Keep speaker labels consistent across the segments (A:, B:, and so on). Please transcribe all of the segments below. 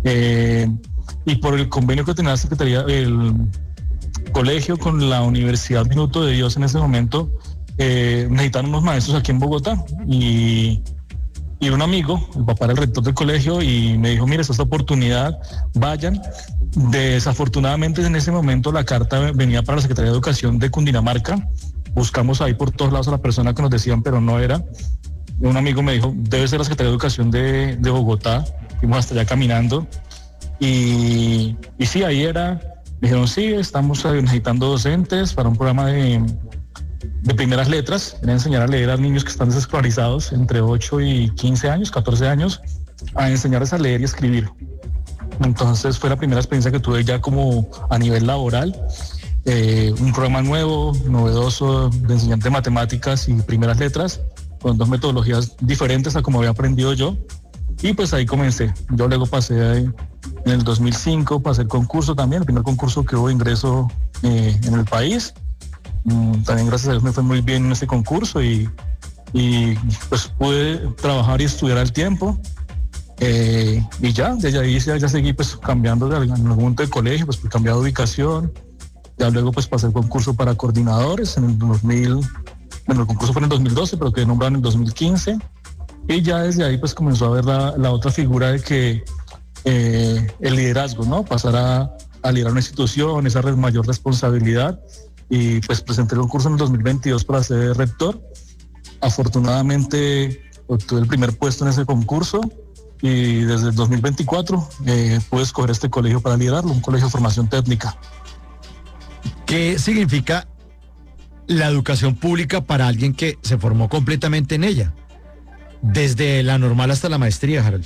A: Y por el convenio que tenía la Secretaría, el colegio con la Universidad Minuto de Dios en ese momento, necesitaban unos maestros aquí en Bogotá y un amigo, el papá era el rector del colegio y me dijo, mire, esta oportunidad, vayan. Desafortunadamente en ese momento la carta venía para la Secretaría de Educación de Cundinamarca, buscamos ahí por todos lados a la persona que nos decían, pero no era. Un amigo me dijo, debe ser la Secretaría de Educación de Bogotá, fuimos hasta allá caminando y sí, ahí era. Me dijeron, sí, estamos necesitando docentes para un programa de primeras letras, era enseñar a leer a niños que están desescolarizados entre 8 y 15 años, 14 años, a enseñarles a leer y escribir. Entonces fue la primera experiencia que tuve ya como a nivel laboral, un programa nuevo, novedoso de enseñanza de matemáticas y primeras letras, con 2 metodologías diferentes a como había aprendido yo. Y pues ahí comencé. Yo luego pasé en el 2005, pasé el concurso también, el primer concurso que hubo ingreso en el país. También gracias a Dios me fue muy bien en ese concurso y pues pude trabajar y estudiar al tiempo. Y ya, desde ahí ya seguí pues cambiando en algún momento de colegio, pues cambié de ubicación. Ya luego pues pasé el concurso para coordinadores en el 2000, bueno, el concurso fue en el 2012, pero quedé nombrado en el 2015. Y ya desde ahí pues comenzó a ver la otra figura de que el liderazgo, ¿no? Pasar a liderar una institución, esa mayor responsabilidad. Y pues presenté el concurso en el 2022 para ser rector. Afortunadamente obtuve el primer puesto en ese concurso y desde el 2024 pude escoger este colegio para liderarlo, un colegio de formación técnica.
B: ¿Qué significa la educación pública para alguien que se formó completamente en ella? Desde la normal hasta la maestría, Harold.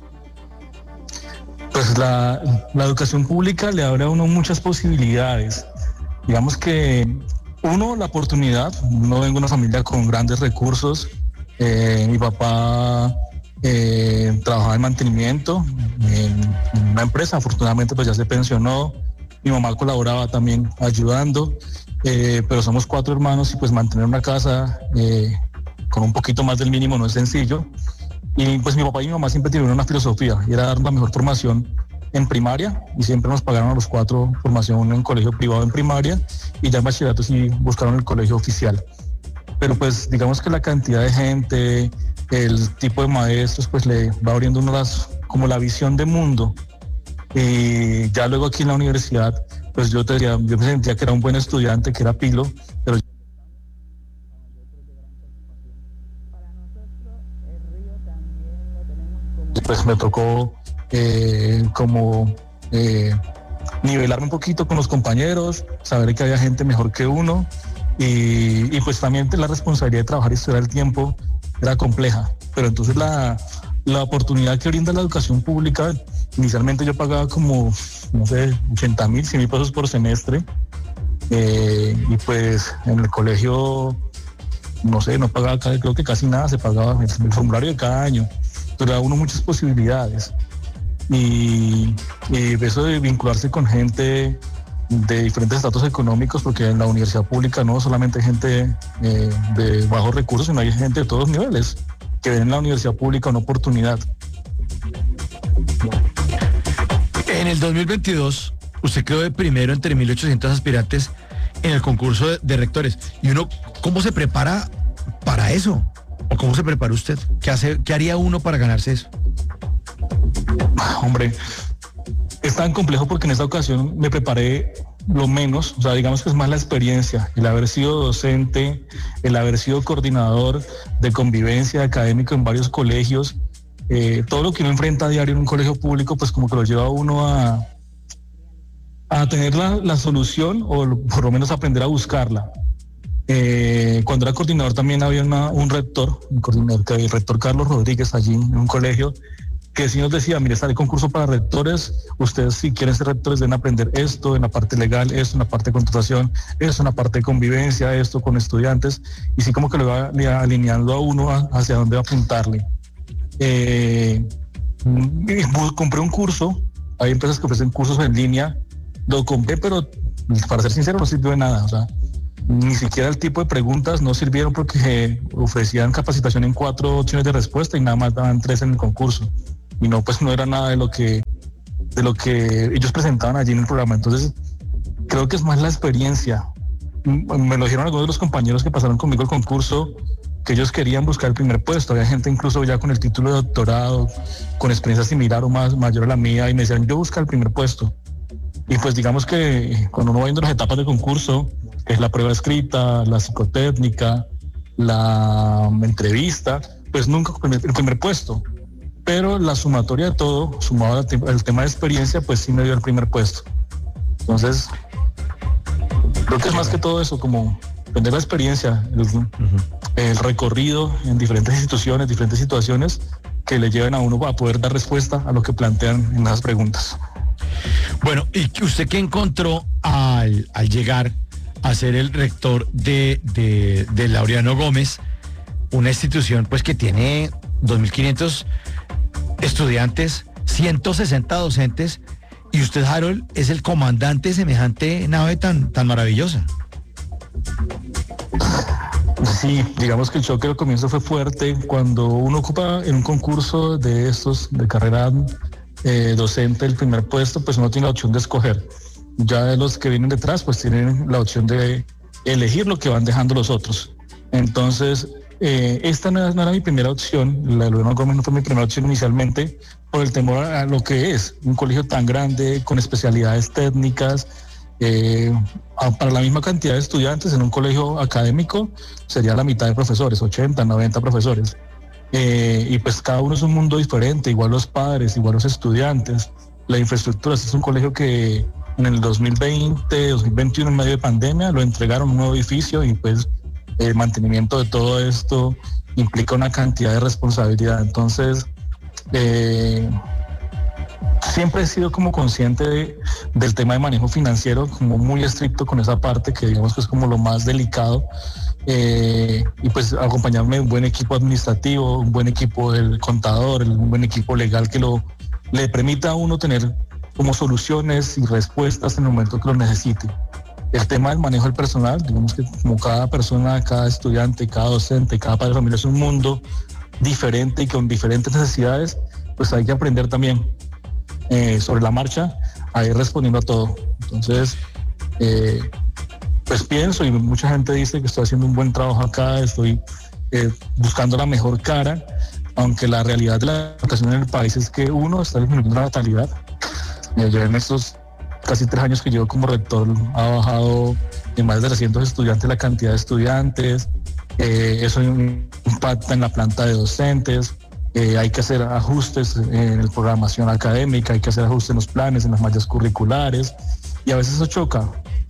A: Pues la educación pública le abre a uno muchas posibilidades. Digamos que uno, la oportunidad, no vengo de una familia con grandes recursos, mi papá trabajaba en mantenimiento en una empresa, afortunadamente pues ya se pensionó, mi mamá colaboraba también ayudando, pero somos 4 hermanos y pues mantener una casa con un poquito más del mínimo no es sencillo. Y pues mi papá y mi mamá siempre tuvieron una filosofía, y era dar la mejor formación en primaria, y siempre nos pagaron a los 4 formación en colegio privado en primaria, y ya en bachillerato sí buscaron el colegio oficial. Pero pues digamos que la cantidad de gente, el tipo de maestros, pues le va abriendo uno como la visión de mundo. Y ya luego aquí en la universidad, pues yo me sentía que era un buen estudiante, que era pilo, pero pues me tocó nivelarme un poquito con los compañeros, saber que había gente mejor que uno y pues también la responsabilidad de trabajar y estudiar el tiempo era compleja, pero entonces la oportunidad que brinda la educación pública, inicialmente yo pagaba como, no sé, 80,000, 100,000 pesos por semestre, y pues en el colegio, no sé, no pagaba creo que casi nada, se pagaba el formulario de cada año, pero da uno muchas posibilidades y eso de vincularse con gente de diferentes estatus económicos, porque en la universidad pública no solamente hay gente de bajos recursos, sino hay gente de todos los niveles que ven en la universidad pública una oportunidad.
B: En el 2022 usted quedó de primero entre 1,800 aspirantes en el concurso de rectores. ¿Y uno cómo se prepara para eso? ¿O cómo se prepara usted? ¿Qué haría uno para ganarse eso?
A: Hombre, es tan complejo porque en esta ocasión me preparé lo menos, o sea, digamos que es más la experiencia, el haber sido docente, el haber sido coordinador de convivencia académico en varios colegios, todo lo que uno enfrenta a diario en un colegio público, pues como que lo lleva a uno a tener la solución o por lo menos aprender a buscarla. Cuando era coordinador también había un rector, el rector Carlos Rodríguez allí en un colegio, que sí nos decía, mire, está el concurso para rectores, ustedes si quieren ser rectores deben aprender esto en la parte legal, esto en la parte de contratación, esto en la parte de convivencia, esto con estudiantes, y sí como que lo va alineando a uno hacia dónde va a apuntarle. Compré un curso, hay empresas que ofrecen cursos en línea, lo compré, pero para ser sincero no sirvió de nada, o sea, ni siquiera el tipo de preguntas no sirvieron porque ofrecían capacitación en 4 opciones de respuesta y nada más daban 3 en el concurso. Y no, pues no era nada de lo que de lo que ellos presentaban allí en el programa. Entonces, creo que es más la experiencia. Me lo dijeron algunos de los compañeros que pasaron conmigo el concurso, que ellos querían buscar el primer puesto. Había gente incluso ya con el título de doctorado, con experiencia similar o más mayor a la mía, y me decían, yo busco el primer puesto. Y pues digamos que cuando uno va viendo las etapas del concurso, que es la prueba escrita, la psicotécnica, la entrevista, pues nunca el primer puesto. Pero la sumatoria de todo, sumado al tema de experiencia, pues sí me dio el primer puesto. Entonces, creo que es más que todo eso, como tener la experiencia, el recorrido en diferentes instituciones, diferentes situaciones que le lleven a uno a poder dar respuesta a lo que plantean en las preguntas.
B: Bueno, ¿y usted qué encontró al llegar a ser el rector de Laureano Gómez, una institución pues que tiene 2.500 estudiantes, 160 docentes, y usted, Harold, es el comandante de semejante nave tan maravillosa?
A: Sí, digamos que el choque al comienzo fue fuerte. Cuando uno ocupa en un concurso de estos, de carrera docente, el primer puesto, pues uno tiene la opción de escoger. Ya de los que vienen detrás, pues tienen la opción de elegir lo que van dejando los otros. Entonces, esta no era mi primera opción, la de Laureano Gómez no fue mi primera opción inicialmente, por el temor a lo que es un colegio tan grande, con especialidades técnicas, para la misma cantidad de estudiantes en un colegio académico sería la mitad de profesores, 80, 90 profesores. Y pues cada uno es un mundo diferente, igual los padres, igual los estudiantes, la infraestructura. Este es un colegio que en el 2020, 2021, en medio de pandemia, lo entregaron un nuevo edificio, y pues el mantenimiento de todo esto implica una cantidad de responsabilidad. Entonces, siempre he sido como consciente del tema de manejo financiero, como muy estricto con esa parte, que digamos que es como lo más delicado, y pues acompañarme de un buen equipo administrativo, un buen equipo del contador, un buen equipo legal que le permita a uno tener como soluciones y respuestas en el momento que lo necesite. El tema del manejo del personal, digamos que como cada persona, cada estudiante, cada docente, cada padre de familia es un mundo diferente y con diferentes necesidades, pues hay que aprender también sobre la marcha a ir respondiendo a todo. Entonces, pues pienso, y mucha gente dice que estoy haciendo un buen trabajo acá, estoy buscando la mejor cara, aunque la realidad de la educación en el país es que uno está disminuyendo la natalidad. Yo en estos casi 3 años que llevo como rector ha bajado en más de 300 estudiantes la cantidad de estudiantes, eso impacta en la planta de docentes. Hay que hacer ajustes en la programación académica, hay que hacer ajustes en los planes, en las mallas curriculares, y a veces eso choca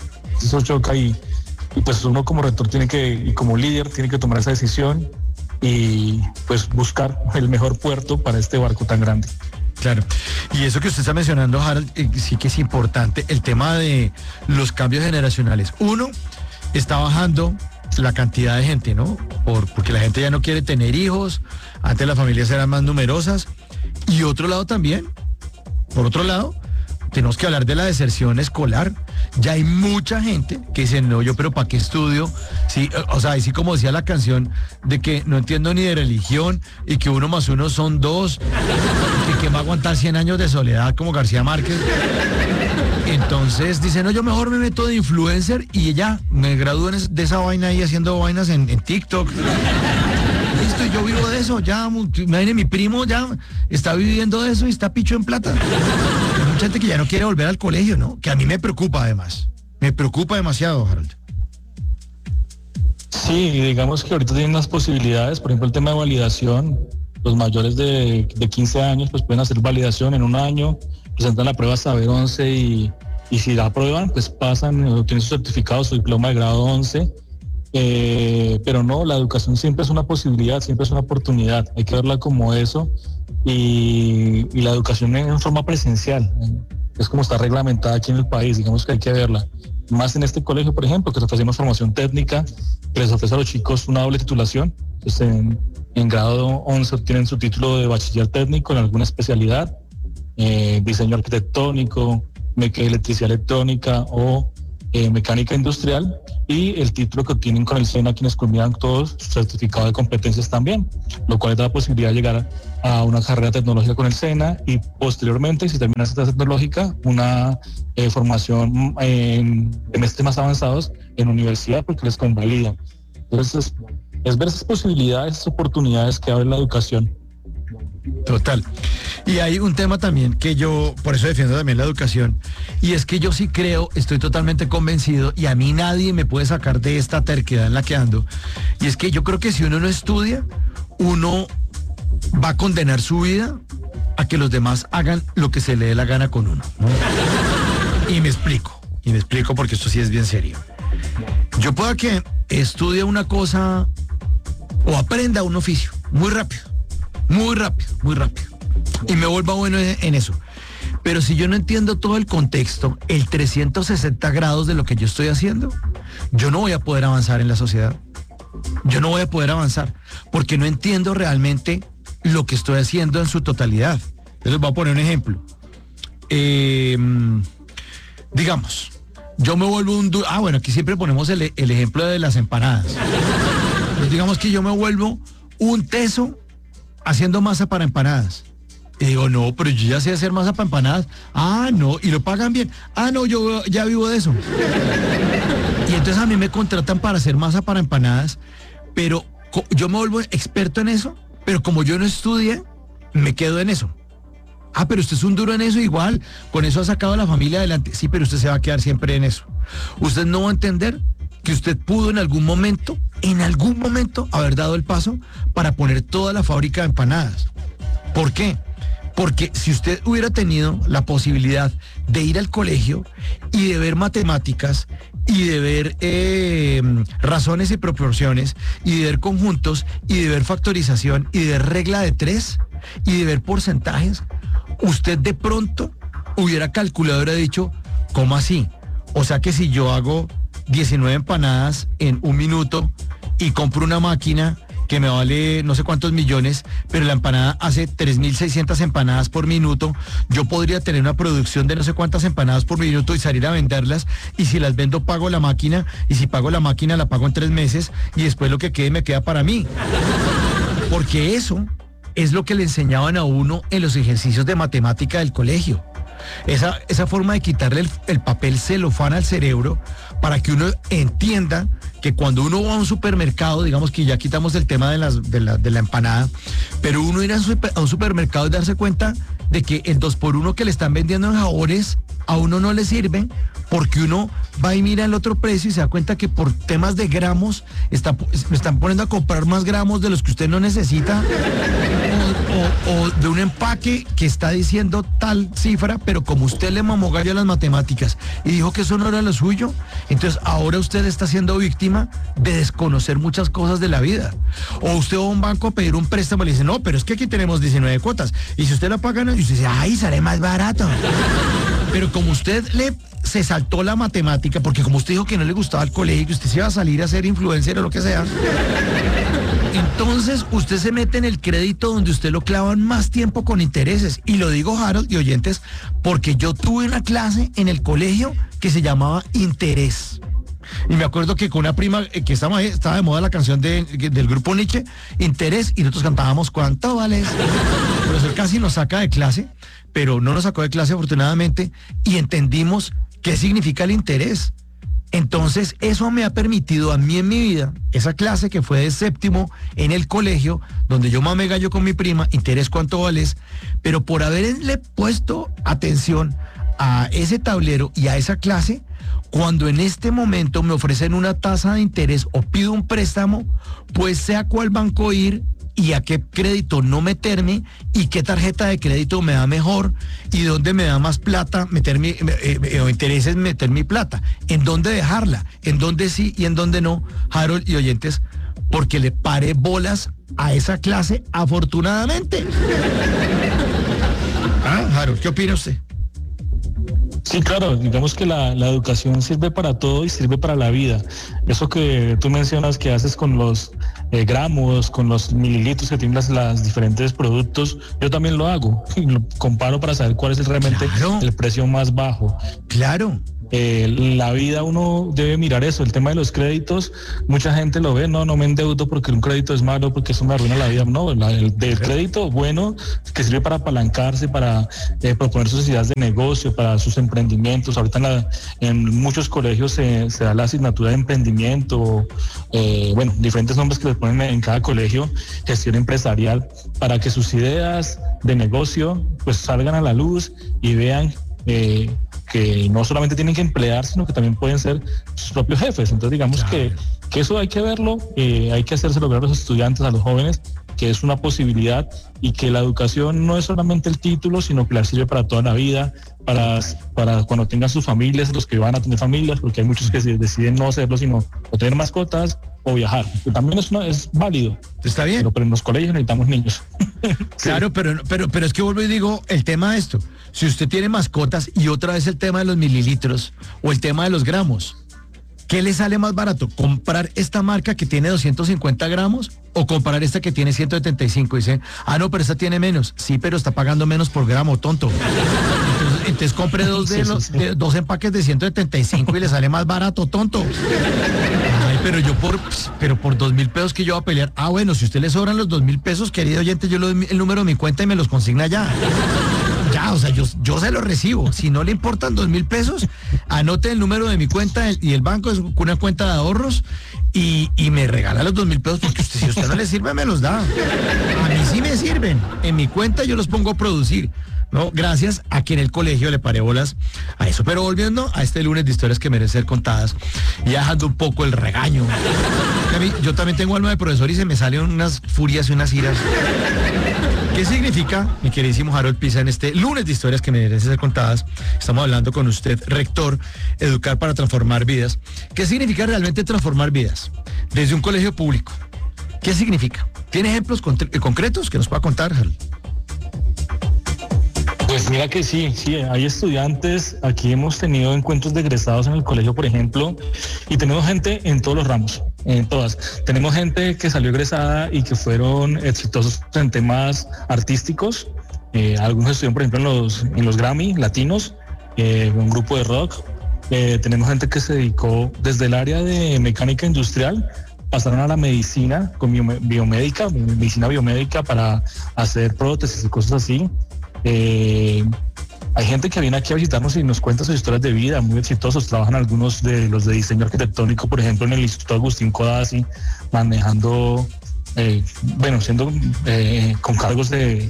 A: y pues uno como rector y como líder tiene que tomar esa decisión y pues buscar el mejor puerto para este barco tan grande.
B: Claro, y eso que usted está mencionando, Harold, sí que es importante, el tema de los cambios generacionales. Uno, está bajando la cantidad de gente, ¿no? Porque la gente ya no quiere tener hijos, antes las familias eran más numerosas. Y por otro lado, tenemos que hablar de la deserción escolar. Ya hay mucha gente que dice, no, yo pero ¿para qué estudio? Sí, o sea, así como decía la canción de que no entiendo ni de religión y que 1 más 1 son 2, y que va a aguantar 100 años de soledad como García Márquez. Entonces dice, no, yo mejor me meto de influencer y ya me gradúo de esa vaina ahí haciendo vainas en TikTok. Listo, y yo vivo de eso, ya, mi primo ya está viviendo de eso y está picho en plata. Hay mucha gente que ya no quiere volver al colegio, ¿no? Que a mí me preocupa además. Me preocupa demasiado, Harold.
A: Sí, digamos que ahorita tienen unas posibilidades, por ejemplo, el tema de validación. Los mayores de 15 años pues pueden hacer validación en 1 año, presentan la prueba Saber 11 y si la aprueban, pues pasan, obtienen su certificado, su diploma de grado 11. Pero no, la educación siempre es una posibilidad, siempre es una oportunidad, hay que verla como eso, y la educación en forma presencial, es como está reglamentada aquí en el país, digamos que hay que verla, más en este colegio, por ejemplo, que ofrecemos formación técnica, que les ofrece a los chicos una doble titulación. Entonces en grado 11 obtienen su título de bachiller técnico en alguna especialidad, diseño arquitectónico, electricidad electrónica o mecánica industrial, y el título que obtienen con el SENA quienes culminan todos su certificado de competencias también, lo cual da la posibilidad de llegar a una carrera tecnológica con el SENA y posteriormente, si terminas esta tecnológica, una formación en semestres más avanzados en universidad porque les convalida. Entonces es ver esas posibilidades, esas oportunidades que abre la educación.
B: Total. Y hay un tema también que yo, por eso defiendo también la educación, y es que yo sí creo, estoy totalmente convencido, y a mí nadie me puede sacar de esta terquedad en la que ando, y es que yo creo que si uno no estudia, uno va a condenar su vida a que los demás hagan lo que se le dé la gana con uno, ¿no? Y me explico porque esto sí es bien serio. Yo puedo que estudie una cosa o aprenda un oficio muy rápido, y me vuelva bueno en eso. Pero si yo no entiendo todo el contexto, el 360 grados de lo que yo estoy haciendo, yo no voy a poder avanzar en la sociedad. Yo no voy a poder avanzar porque no entiendo realmente lo que estoy haciendo en su totalidad. Entonces les voy a poner un ejemplo. Digamos, yo me vuelvo bueno, aquí siempre ponemos el ejemplo de las empanadas. Pues digamos que yo me vuelvo un teso haciendo masa para empanadas. Y digo, no, pero yo ya sé hacer masa para empanadas. Ah, no, y lo pagan bien. Ah, no, yo ya vivo de eso. Y entonces a mí me contratan para hacer masa para empanadas, pero yo me vuelvo experto en eso, pero como yo no estudié, me quedo en eso. Ah, pero usted es un duro en eso igual, con eso ha sacado a la familia adelante. Sí, pero usted se va a quedar siempre en eso. Usted no va a entender que usted pudo en algún momento, haber dado el paso para poner toda la fábrica de empanadas. ¿Por qué? Porque si usted hubiera tenido la posibilidad de ir al colegio y de ver matemáticas y de ver razones y proporciones y de ver conjuntos y de ver factorización y de ver regla de 3 y de ver porcentajes, usted de pronto hubiera calculado y hubiera dicho, ¿cómo así? O sea que si yo hago 19 empanadas en un minuto y compro una máquina que me vale no sé cuántos millones, pero la empanada hace 3.600 empanadas por minuto, yo podría tener una producción de no sé cuántas empanadas por minuto y salir a venderlas, y si las vendo pago la máquina, y si pago la máquina la pago en 3 meses, y después lo que quede me queda para mí. Porque eso es lo que le enseñaban a uno en los ejercicios de matemática del colegio. Esa forma de quitarle el papel celofán al cerebro para que uno entienda que cuando uno va a un supermercado, digamos que ya quitamos el tema de la empanada, pero uno ir a un supermercado y darse cuenta de que el 2x1 que le están vendiendo en jabones a uno no le sirven, porque uno va y mira el otro precio y se da cuenta que por temas de gramos me están poniendo a comprar más gramos de los que usted no necesita, o de un empaque que está diciendo tal cifra, pero como usted le mamó gallo a las matemáticas y dijo que eso no era lo suyo, entonces ahora usted está siendo víctima de desconocer muchas cosas de la vida. O usted va a un banco a pedir un préstamo y le dice, no, pero es que aquí tenemos 19 cuotas, y si usted la paga, y usted dice, ay, sale más barato. Pero como usted se saltó la matemática, porque como usted dijo que no le gustaba el colegio, que usted se iba a salir a ser influencer o lo que sea, entonces usted se mete en el crédito donde usted lo clavan más tiempo con intereses. Y lo digo, Harold y oyentes, porque yo tuve una clase en el colegio que se llamaba interés. Y me acuerdo que con una prima que estaba de moda la canción del grupo Nietzsche, Interés, y nosotros cantábamos ¿Cuánto vales? El profesor casi nos saca de clase, pero no nos sacó de clase afortunadamente, y entendimos qué significa el interés. Entonces eso me ha permitido a mí en mi vida, esa clase que fue de 7º en el colegio, donde yo mamé gallo con mi prima, interés ¿cuánto vales? Pero por haberle puesto atención a ese tablero y a esa clase, cuando en este momento me ofrecen una tasa de interés o pido un préstamo, pues sé a cuál banco ir y a qué crédito no meterme y qué tarjeta de crédito me da mejor y dónde me da más plata o intereses meter mi plata, en dónde dejarla, en dónde sí y en dónde no, Harold y oyentes, porque le paré bolas a esa clase afortunadamente. Harold, ¿qué opina usted?
A: Sí, claro, digamos que la educación sirve para todo y sirve para la vida. Eso que tú mencionas que haces con los gramos, con los mililitros que tienen las diferentes productos, yo también lo hago y lo comparo para saber cuál es realmente el precio más bajo.
B: Claro.
A: la vida uno debe mirar eso, el tema de los créditos, mucha gente lo ve, no me endeudo porque un crédito es malo, porque eso me arruina la vida, no, el del crédito bueno, que sirve para apalancarse, para proponer sus ideas de negocio, para sus emprendimientos. Ahorita en muchos colegios se da la asignatura de emprendimiento, diferentes nombres que les ponen en cada colegio, gestión empresarial, para que sus ideas de negocio pues salgan a la luz y vean que no solamente tienen que emplear, sino que también pueden ser sus propios jefes. Entonces digamos que eso hay que verlo, hay que hacérselo ver a los estudiantes, a los jóvenes, que es una posibilidad y que la educación no es solamente el título, sino que la sirve para toda la vida, para cuando tengan sus familias, los que van a tener familias, porque hay muchos que deciden no hacerlo, sino o tener mascotas o viajar, que también es válido.
B: Está bien.
A: Pero en los colegios necesitamos niños.
B: Claro, pero es que vuelvo y digo, el tema de esto, si usted tiene mascotas y otra vez el tema de los mililitros o el tema de los gramos, ¿qué le sale más barato? ¿Comprar esta marca que tiene 250 gramos o comprar esta que tiene 175? Dicen, no, pero esta tiene menos. Sí, pero está pagando menos por gramo, tonto. Entonces compre dos empaques de 175 y le sale más barato, tonto. Ay, pero por 2.000 pesos que yo voy a pelear. Bueno, si a usted le sobran los 2.000 pesos, querido oyente, yo le doy el número de mi cuenta y me los consigna ya. Ya, o sea, yo se lo recibo. Si no le importan 2.000 pesos, anote el número de mi cuenta y el banco es una cuenta de ahorros y me regala los 2.000 pesos porque si a usted no le sirve, me los da. A mí sí me sirven. En mi cuenta yo los pongo a producir. ¿No? Gracias a que en el colegio le paré bolas a eso. Pero volviendo a este lunes de historias que merecen ser contadas y dejando un poco el regaño. Yo también tengo alma de profesor y se me salen unas furias y unas iras. ¿Qué significa, mi queridísimo Harold Pisa, en este lunes de historias que merecen ser contadas? Estamos hablando con usted, rector, Educar para Transformar Vidas. ¿Qué significa realmente transformar vidas desde un colegio público? ¿Qué significa? ¿Tiene ejemplos concretos que nos pueda contar, Harold?
A: Pues mira que sí, hay estudiantes, aquí hemos tenido encuentros de egresados en el colegio, por ejemplo, y tenemos gente en todos los ramos, en todas. Tenemos gente que salió egresada y que fueron exitosos en temas artísticos. Algunos estuvieron, por ejemplo, en los Grammy latinos, un grupo de rock. Tenemos gente que se dedicó desde el área de mecánica industrial, pasaron a la medicina con medicina biomédica para hacer prótesis y cosas así. Hay gente que viene aquí a visitarnos y nos cuenta sus historias de vida, muy exitosos. Trabajan algunos de los de diseño arquitectónico, por ejemplo, en el Instituto Agustín Codazzi, manejando, siendo con cargos de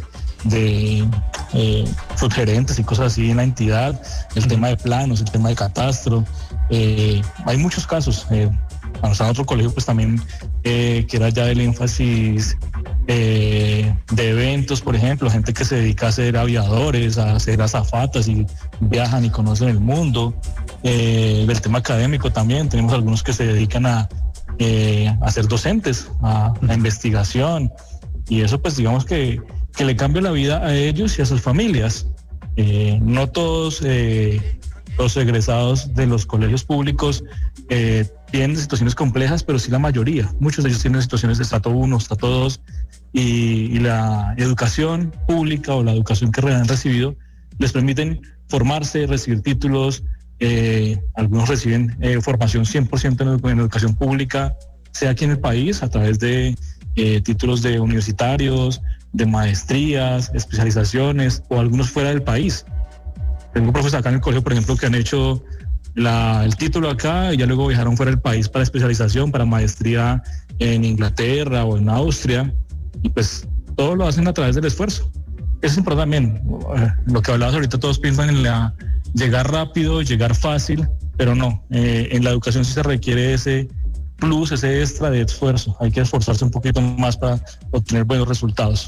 A: subgerentes y cosas así en la entidad, el tema de planos, el tema de catastro. Hay muchos casos. Cuando estaba en otro colegio, pues también, que era ya el énfasis de eventos, por ejemplo, gente que se dedica a ser aviadores, a ser azafatas y viajan y conocen el mundo. Del tema académico también, tenemos algunos que se dedican a ser docentes, a investigación, y eso pues digamos que le cambia la vida a ellos y a sus familias. No todos los egresados de los colegios públicos tienen situaciones complejas, pero sí la mayoría. Muchos de ellos tienen situaciones de estrato 1, estrato 2, y la educación pública o la educación que han recibido les permiten formarse, recibir títulos. Algunos reciben formación 100% en educación pública, sea aquí en el país, a través de títulos de universitarios, de maestrías, especializaciones, o algunos fuera del país. Tengo profesores acá en el colegio, por ejemplo, que han hecho el título acá y ya luego viajaron fuera del país para especialización, para maestría en Inglaterra o en Austria, y pues todo lo hacen a través del esfuerzo. Eso es importante también. Lo que hablabas ahorita, todos piensan en llegar rápido, llegar fácil, pero no. En la educación sí se requiere ese plus, ese extra de esfuerzo. Hay que esforzarse un poquito más para obtener buenos resultados.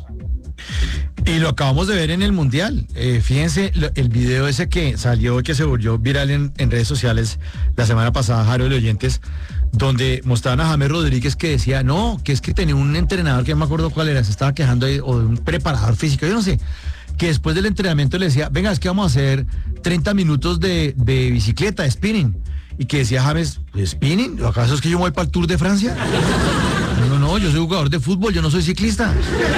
B: Y lo acabamos de ver en el Mundial. Fíjense el video ese que salió, que se volvió viral en redes sociales la semana pasada, Harold y oyentes, donde mostraban a James Rodríguez que decía, no, que es que tenía un entrenador que no me acuerdo cuál era, se estaba quejando ahí, o de un preparador físico, yo no sé, que después del entrenamiento le decía, venga, es que vamos a hacer 30 minutos de bicicleta, de spinning. Y que decía James, ¿spinning? ¿Acaso es que yo voy para el Tour de Francia? No, yo soy jugador de fútbol, yo no soy ciclista.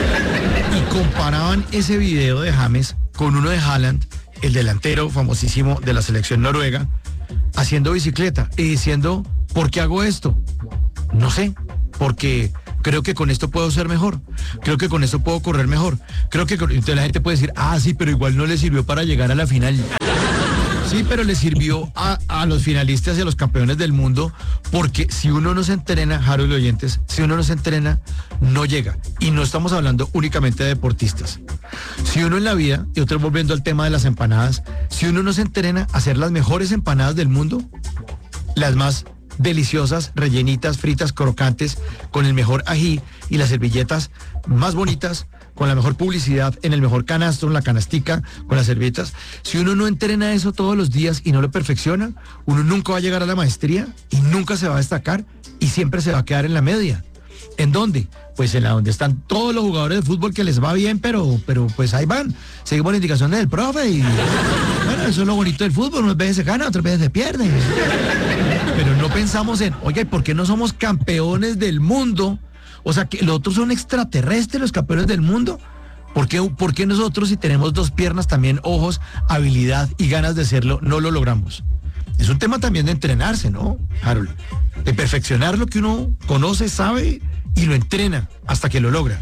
B: Y comparaban ese video de James con uno de Haaland, el delantero famosísimo de la selección noruega, haciendo bicicleta y diciendo, ¿por qué hago esto? No sé, porque creo que con esto puedo ser mejor, creo que con esto puedo correr mejor, entonces la gente puede decir, sí, pero igual no le sirvió para llegar a la final. Sí, pero le sirvió a los finalistas y a los campeones del mundo, porque si uno no se entrena, Harold y oyentes, si uno no se entrena, no llega. Y no estamos hablando únicamente de deportistas. Si uno en la vida, y otra vez volviendo al tema de las empanadas, si uno no se entrena a hacer las mejores empanadas del mundo, las más deliciosas, rellenitas, fritas, crocantes, con el mejor ají y las servilletas más bonitas, con la mejor publicidad, en el mejor canastro, en la canastica, con las servilletas. Si uno no entrena eso todos los días y no lo perfecciona, uno nunca va a llegar a la maestría y nunca se va a destacar y siempre se va a quedar en la media. ¿En dónde? Pues en la donde están todos los jugadores de fútbol que les va bien, pero pues ahí van. Seguimos las indicaciones del profe y bueno, eso es lo bonito del fútbol. Unas veces se gana, otras veces se pierde. Pero no pensamos en, oiga, ¿y por qué no somos campeones del mundo? O sea, que los otros son extraterrestres, los campeones del mundo. ¿Por qué nosotros, si tenemos 2 piernas, también ojos, habilidad y ganas de serlo, no lo logramos? Es un tema también de entrenarse, ¿no, Harold? De perfeccionar lo que uno conoce, sabe y lo entrena hasta que lo logra.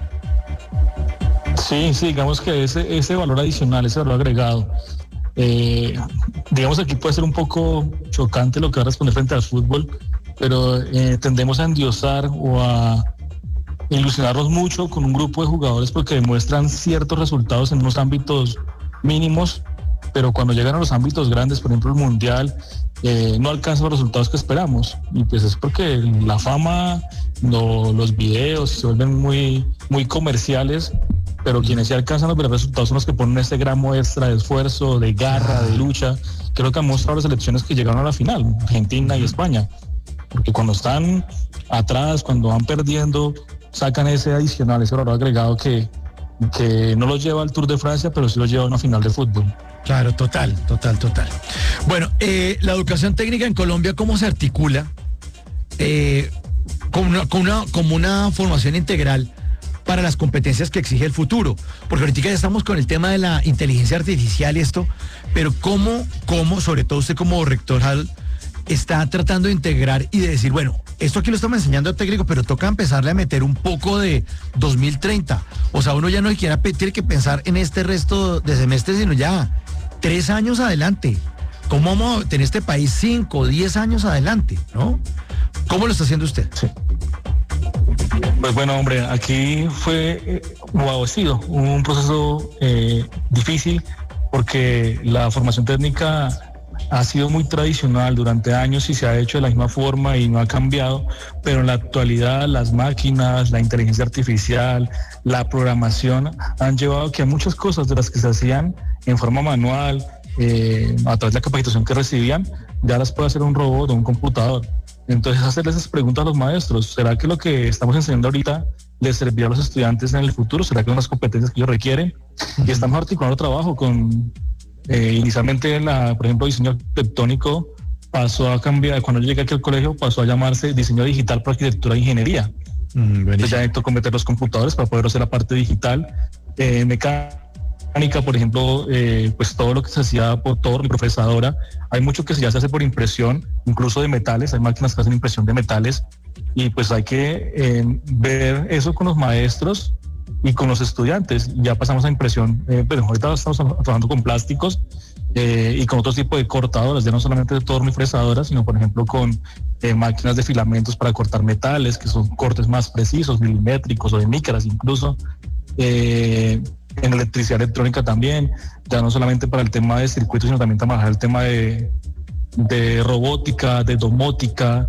A: Sí, digamos que ese valor adicional, ese valor agregado, digamos aquí puede ser un poco chocante lo que va a responder frente al fútbol, pero tendemos a endiosar o a ilusionarnos mucho con un grupo de jugadores porque demuestran ciertos resultados en unos ámbitos mínimos, pero cuando llegan a los ámbitos grandes, por ejemplo el mundial, no alcanzan los resultados que esperamos, y pues es porque la fama, los videos se vuelven muy, muy comerciales, pero quienes sí alcanzan los resultados son los que ponen ese gramo extra de esfuerzo, de garra, de lucha. Creo que han mostrado las selecciones que llegaron a la final, Argentina y España, porque cuando están atrás, cuando van perdiendo, sacan ese adicional, ese valor agregado que no los lleva al Tour de Francia, pero sí los lleva a una final de fútbol.
B: Claro, total. Bueno, la educación técnica en Colombia, ¿cómo se articula? Como una formación integral para las competencias que exige el futuro. Porque ahorita ya estamos con el tema de la inteligencia artificial y esto, pero ¿cómo, sobre todo usted como rector, Harold, está tratando de integrar y de decir, bueno, esto aquí lo estamos enseñando a técnico, pero toca empezarle a meter un poco de 2030. O sea, uno ya no siquiera tiene que pensar en este resto de semestres, sino ya 3 años adelante. ¿Cómo vamos a tener este país 5 o 10 años adelante, no? ¿Cómo lo está haciendo usted?
A: Sí. Pues bueno, hombre, aquí fue o ha sido un proceso difícil porque la formación técnica ha sido muy tradicional durante años y se ha hecho de la misma forma y no ha cambiado, pero en la actualidad las máquinas, la inteligencia artificial, la programación han llevado a que muchas cosas de las que se hacían en forma manual, a través de la capacitación que recibían, ya las puede hacer un robot o un computador. Entonces hacerles esas preguntas a los maestros, ¿será que lo que estamos enseñando ahorita les servirá a los estudiantes en el futuro? ¿Será que son las competencias que ellos requieren? Y estamos articulando trabajo con... inicialmente, por ejemplo, diseño arquitectónico pasó a cambiar, cuando yo llegué aquí al colegio pasó a llamarse diseño digital para arquitectura e ingeniería. Entonces ya necesito meter los computadores para poder hacer la parte digital. Mecánica, por ejemplo, pues todo lo que se hacía por torno y procesadora, hay mucho que ya se hace por impresión, incluso de metales, hay máquinas que hacen impresión de metales, y pues hay que ver eso con los maestros y con los estudiantes. Ya pasamos a impresión, pero ahorita estamos trabajando con plásticos y con otros tipos de cortadoras, ya no solamente de torno y fresadoras, sino por ejemplo con máquinas de filamentos para cortar metales, que son cortes más precisos, milimétricos o de micras incluso. En electricidad electrónica también, ya no solamente para el tema de circuitos, sino también trabajar el tema de robótica, de domótica,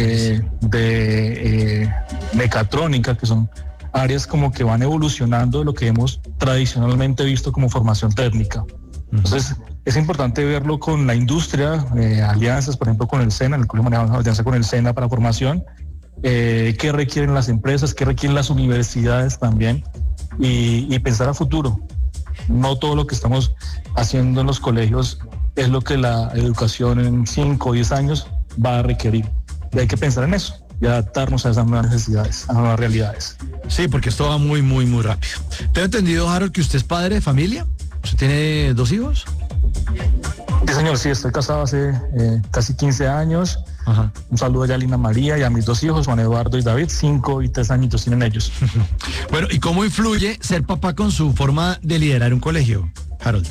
A: de mecatrónica, que son áreas como que van evolucionando de lo que hemos tradicionalmente visto como formación técnica. Entonces es importante verlo con la industria, alianzas, por ejemplo con el SENA, en el colegio manejamos una alianza con el SENA para formación, qué requieren las empresas, qué requieren las universidades también, y pensar a futuro. No todo lo que estamos haciendo en los colegios es lo que la educación en 5 o 10 años va a requerir, y hay que pensar en eso y adaptarnos a esas nuevas necesidades, a nuevas realidades.
B: Sí, porque esto va muy, muy, muy rápido. ¿Tengo entendido, Harold, que usted es padre de familia? ¿Usted tiene 2 hijos?
A: Sí, señor, sí, estoy casado hace casi 15 años.
B: Ajá.
A: Un saludo allá a Lina María y a mis 2 hijos, Juan Eduardo y David, 5 y 3 añitos tienen ellos.
B: Bueno, ¿y cómo influye ser papá con su forma de liderar un colegio, Harold?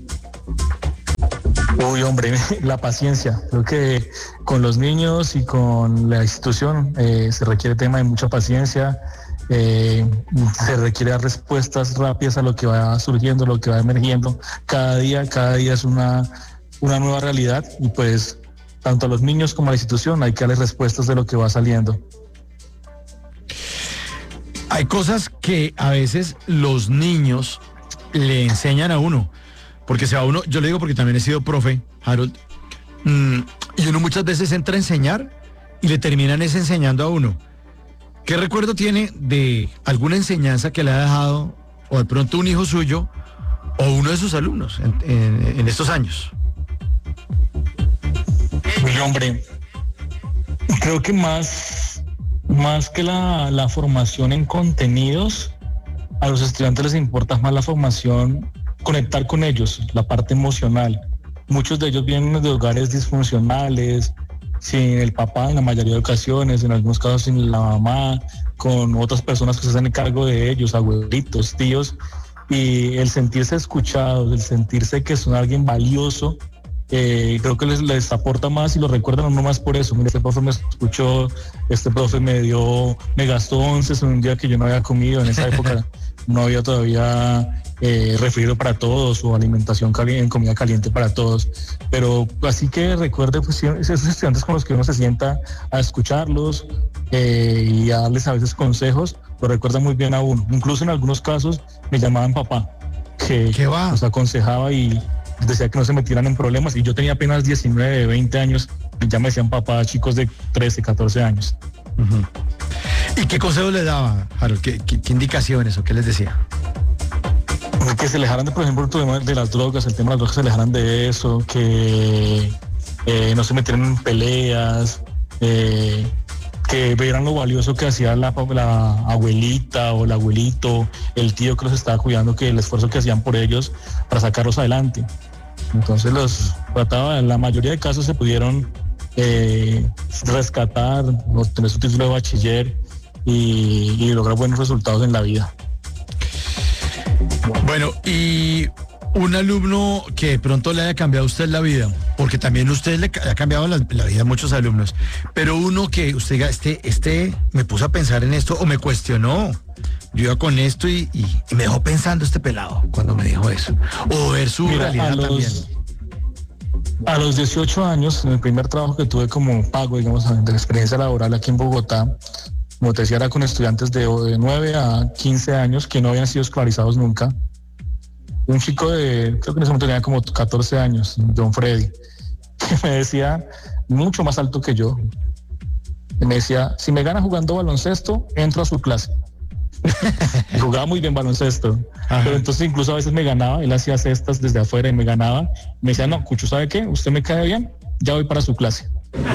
A: Uy, hombre, la paciencia. Creo que con los niños y con la institución se requiere tema de mucha paciencia. Se requiere dar respuestas rápidas a lo que va surgiendo, lo que va emergiendo. Cada día es una nueva realidad y pues tanto a los niños como a la institución hay que darles respuestas de lo que va saliendo.
B: Hay cosas que a veces los niños le enseñan a uno, porque se va uno, yo le digo porque también he sido profe, Harold, y uno muchas veces entra a enseñar y le terminan enseñando a uno. ¿Qué recuerdo tiene de alguna enseñanza que le ha dejado o de pronto un hijo suyo o uno de sus alumnos en estos años?
A: Uy, hombre, creo que más que la formación en contenidos, a los estudiantes les importa más la formación, conectar con ellos, la parte emocional. Muchos de ellos vienen de hogares disfuncionales, sin el papá en la mayoría de ocasiones, en algunos casos sin la mamá, con otras personas que se hacen cargo de ellos, abuelitos, tíos, y el sentirse escuchados, el sentirse que son alguien valioso, creo que les aporta más y lo recuerdan no más por eso. Mira, este profe me escuchó, este profe me gastó 11 en un día que yo no había comido. En esa época no había todavía refrigerio para todos o alimentación en comida caliente para todos. Pero así que recuerde pues, esos estudiantes con los que uno se sienta a escucharlos y a darles a veces consejos, lo recuerdan muy bien a uno. Incluso en algunos casos me llamaban papá, que nos aconsejaba y decía que no se metieran en problemas, y yo tenía apenas 19, 20 años y ya me decían papá chicos de 13, 14 años.
B: Uh-huh. ¿Y qué consejos le daba, Harold? ¿Qué indicaciones o qué les decía?
A: Que se alejaran, por ejemplo, el tema de las drogas, el tema de las drogas, se alejaran de eso, que no se metieran en peleas, que vieran lo valioso que hacía la abuelita o el abuelito, el tío que los estaba cuidando, que el esfuerzo que hacían por ellos para sacarlos adelante. Entonces los trataba, en la mayoría de casos se pudieron rescatar, obtener su título de bachiller y lograr buenos resultados en la vida.
B: Bueno, y un alumno que de pronto le haya cambiado a usted la vida, porque también usted le ha cambiado la vida a muchos alumnos, pero uno que usted diga, este me puso a pensar en esto o me cuestionó, yo iba con esto y me dejó pensando este pelado cuando me dijo eso, o ver su realidad también.
A: A los 18 años, en el primer trabajo que tuve como pago, digamos, de experiencia laboral aquí en Bogotá, como te decía, era con estudiantes de 9 a 15 años que no habían sido escolarizados nunca. Un chico creo que en ese momento tenía como 14 años, John Freddy, que me decía, mucho más alto que yo, me decía, si me gana jugando baloncesto, entro a su clase. Y jugaba muy bien baloncesto. Ajá. Pero entonces incluso a veces me ganaba, él hacía cestas desde afuera y me ganaba. Me decía, no, Cucho, ¿sabe qué? Usted me cae bien, ya voy para su clase.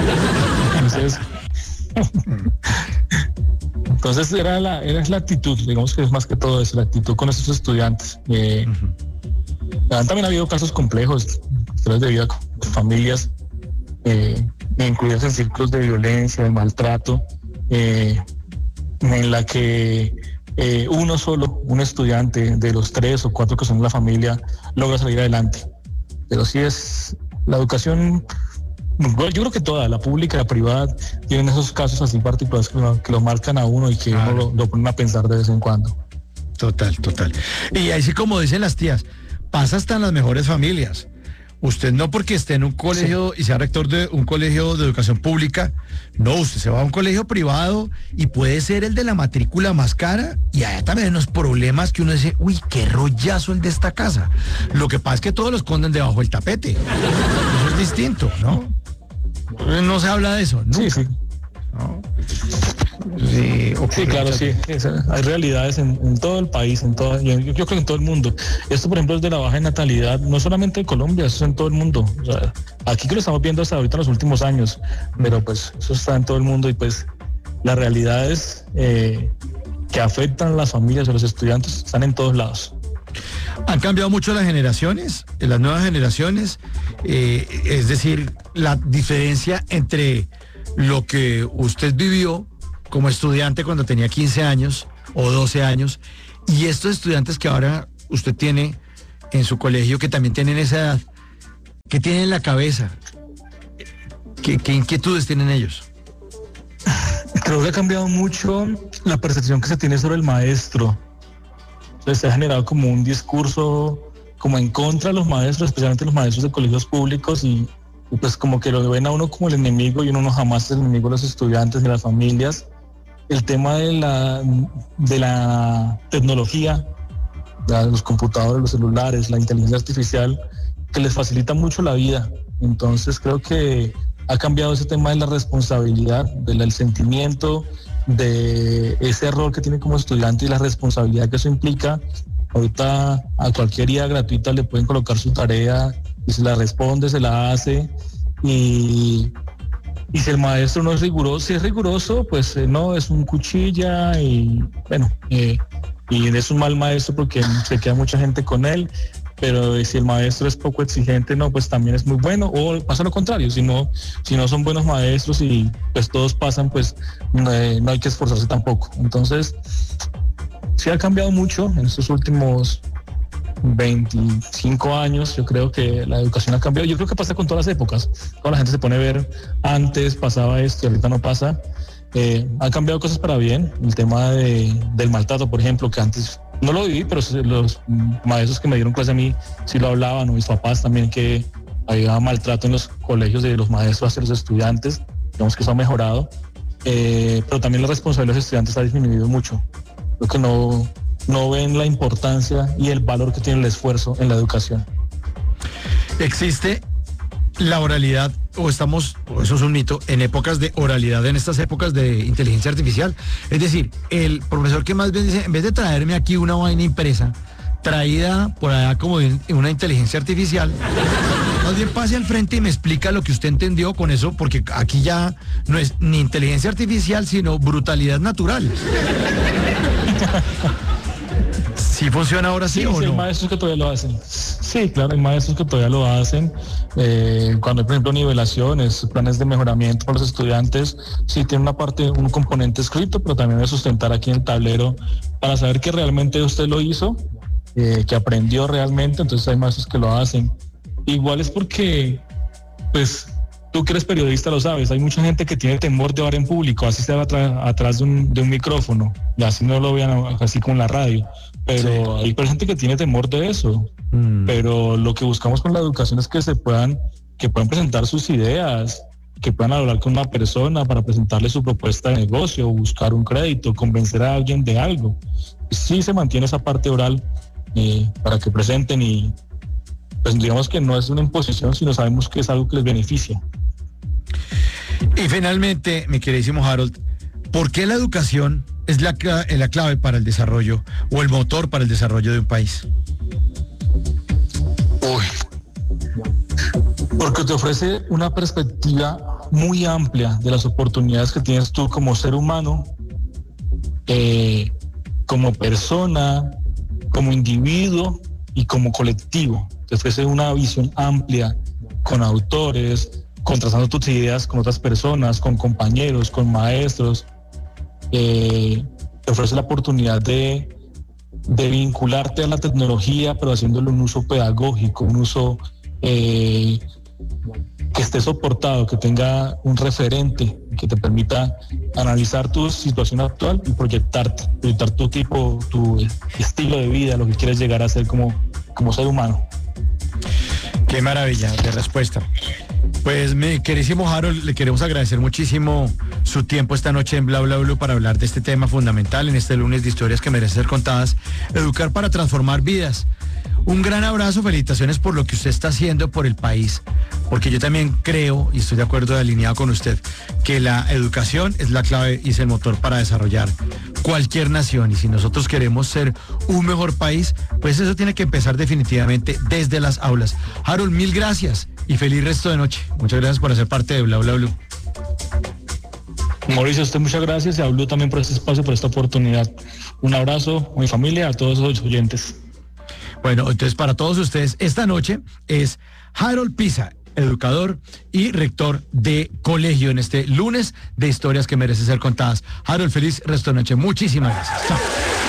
A: Entonces era la actitud, digamos que es más que todo eso, la actitud con esos estudiantes. También ha habido casos complejos, historias de vida con familias incluidas en círculos de violencia, de maltrato, en la que un estudiante de los 3 o 4 que son de la familia logra salir adelante. Pero sí es la educación. Bueno, yo creo que toda, la pública, la privada, tienen esos casos así particulares que lo marcan a uno y que uno lo ponen a pensar de vez en cuando.
B: Total. Y ahí sí, como dicen las tías, pasa hasta en las mejores familias. Usted no porque esté en un colegio y sea rector de un colegio de educación pública, no, usted se va a un colegio privado y puede ser el de la matrícula más cara y allá también hay unos problemas que uno dice, uy, qué rollazo el de esta casa. Lo que pasa es que todos lo esconden debajo del tapete. Eso es distinto, ¿no? No se habla de eso, nunca.
A: Sí.
B: ¿No?
A: Sí, claro, sí. Hay realidades en todo el país, yo creo que en todo el mundo. Esto, por ejemplo, es de la baja de natalidad, no solamente en Colombia, eso es en todo el mundo. O sea, aquí que lo estamos viendo hasta ahorita en los últimos años, pero pues eso está en todo el mundo y pues las realidades que afectan a las familias, a los estudiantes, están en todos lados.
B: ¿Han cambiado mucho las generaciones, las nuevas generaciones? Es decir, la diferencia entre lo que usted vivió como estudiante cuando tenía 15 años o 12 años y estos estudiantes que ahora usted tiene en su colegio que también tienen esa edad. ¿Qué tienen en la cabeza? ¿Qué inquietudes tienen ellos?
A: Creo que ha cambiado mucho la percepción que se tiene sobre el maestro. Entonces se ha generado como un discurso como en contra de los maestros, especialmente los maestros de colegios públicos y pues como que lo ven a uno como el enemigo y uno no jamás es el enemigo de los estudiantes, de las familias. El tema de la tecnología, los computadores, los celulares, la inteligencia artificial, que les facilita mucho la vida. Entonces creo que ha cambiado ese tema de la responsabilidad, del sentimiento, de ese rol que tiene como estudiante y la responsabilidad que eso implica. Ahorita a cualquier IA gratuita le pueden colocar su tarea y se la responde, se la hace. Y si el maestro no es riguroso, si es riguroso, pues no, es un cuchilla y bueno, y es un mal maestro porque se queda mucha gente con él. Pero si el maestro es poco exigente, no, pues también es muy bueno, o pasa lo contrario, si no son buenos maestros y pues todos pasan, pues no hay que esforzarse tampoco. Entonces, sí ha cambiado mucho en estos últimos 25 años, yo creo que la educación ha cambiado, yo creo que pasa con todas las épocas, toda la gente se pone a ver, antes pasaba esto y ahorita no pasa. Han cambiado cosas para bien, el tema del maltrato, por ejemplo, que antes no lo viví, pero los maestros que me dieron clase a mí sí lo hablaban, o mis papás también, que había maltrato en los colegios de los maestros hacia los estudiantes, digamos que eso ha mejorado, pero también la responsabilidad de los estudiantes ha disminuido mucho. Creo que no ven la importancia y el valor que tiene el esfuerzo en la educación.
B: ¿Existe la oralidad o eso es un mito, en épocas de oralidad, en estas épocas de inteligencia artificial? Es decir, el profesor que más bien dice, en vez de traerme aquí una vaina impresa, traída por allá como de una inteligencia artificial, más bien pase al frente y me explica lo que usted entendió con eso, porque aquí ya no es ni inteligencia artificial, sino brutalidad natural. ¿Sí funciona ahora sí o no?
A: Hay maestros que todavía lo hacen. Sí, claro, hay maestros que todavía lo hacen. Cuando hay, por ejemplo, nivelaciones, planes de mejoramiento para los estudiantes, sí tiene una parte, un componente escrito, pero también de sustentar aquí en el tablero para saber que realmente usted lo hizo, que aprendió realmente. Entonces hay maestros que lo hacen. Igual es porque, pues, tú que eres periodista lo sabes, hay mucha gente que tiene temor de hablar en público, así se va atrás de un micrófono, y así no lo vean así como en la radio. Pero sí, hay gente que tiene temor de eso. Pero lo que buscamos con la educación es que puedan presentar sus ideas, que puedan hablar con una persona para presentarle su propuesta de negocio, buscar un crédito, convencer a alguien de algo. Sí se mantiene esa parte oral para que presenten y pues digamos que no es una imposición, sino sabemos que es algo que les beneficia.
B: Y finalmente, mi queridísimo Harold, ¿por qué la educación es la clave para el desarrollo o el motor para el desarrollo de un país?
A: Porque te ofrece una perspectiva muy amplia de las oportunidades que tienes tú como ser humano, como persona, como individuo y como colectivo. Te ofrece una visión amplia con autores, contrastando tus ideas con otras personas, con compañeros, con maestros. Te ofrece la oportunidad de vincularte a la tecnología, pero haciéndole un uso pedagógico, un uso que esté soportado, que tenga un referente, que te permita analizar tu situación actual y proyectar tu estilo de vida, lo que quieres llegar a ser como ser humano.
B: Qué maravilla de respuesta. Pues mi queridísimo Harold, le queremos agradecer muchísimo su tiempo esta noche en Bla Bla Blue para hablar de este tema fundamental en este lunes de historias que merecen ser contadas, educar para transformar vidas. Un gran abrazo, felicitaciones por lo que usted está haciendo por el país, porque yo también creo, y estoy de acuerdo, alineado con usted, que la educación es la clave y es el motor para desarrollar cualquier nación, y si nosotros queremos ser un mejor país, pues eso tiene que empezar definitivamente desde las aulas. Harold, mil gracias y feliz resto de noche. Muchas gracias por hacer parte de Bla Bla Blue.
A: Mauricio, a usted muchas gracias y a Blue también por este espacio, por esta oportunidad. Un abrazo a mi familia, a todos los oyentes.
B: Bueno, entonces para todos ustedes, esta noche es Harold Pisa, educador y rector de colegio en este lunes de historias que merecen ser contadas. Harold, feliz resto de noche. Muchísimas gracias. Chao.